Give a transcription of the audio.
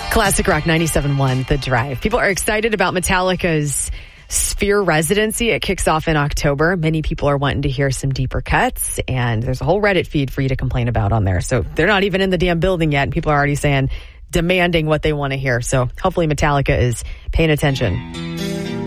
Classic Rock 97.1, The Drive. People are excited about Metallica's Sphere residency. It kicks off in October. Many people are wanting to hear some deeper cuts, and there's a whole Reddit feed for you to complain about on there. So they're not even in the damn building yet, and people are already demanding what they want to hear. So hopefully Metallica is paying attention.